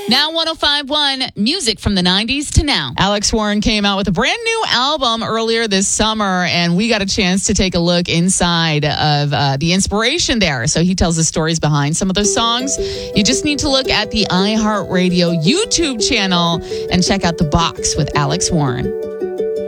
Now 105.1, music from the 90s to now. Alex Warren came out with a brand new album earlier this summer, and we got a chance to take a look inside of the inspiration there. So he tells the stories behind some of those songs. You just need to look at the iHeartRadio YouTube channel and check out The Box with Alex Warren.